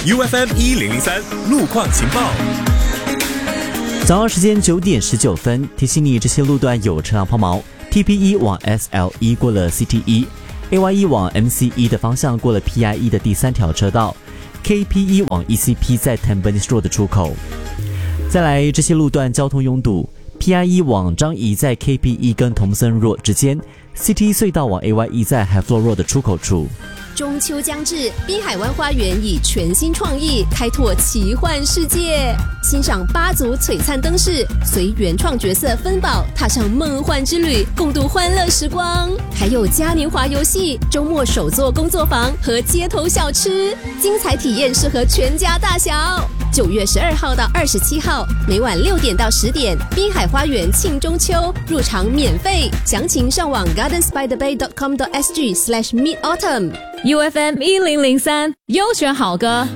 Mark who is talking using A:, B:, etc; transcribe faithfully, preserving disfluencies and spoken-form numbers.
A: U F M 一零零三路况情报。
B: 早上时间九点十九分，提醒你这些路段有车辆抛锚。T P 一 往 S L 一 过了 C T 一， A Y 一 往 M C 一 的方向过了 P I 一 的第三条车道， K P 一 往 E C P 在 Tampines Road 的出口。再来，这些路段交通拥堵。P I 一 往张仪在 K P 一 跟同森 Road 之间， C T 一 隧道往 A Y 一 在 Highfloor Road 的出口处。
C: 中秋将至，滨海湾花园以全新创意开拓奇幻世界，欣赏八组璀璨灯饰，随原创角色芬宝踏上梦幻之旅，共度欢乐时光。还有嘉年华游戏、周末手作工作坊和街头小吃，精彩体验适合全家大小。九月十二号到二十七号，每晚六点到十点，滨海花园庆中秋，入场免费，详情上网 gardens by the bay dot com dot s g slash mid autumn。
D: U F M 一零零三优选好歌。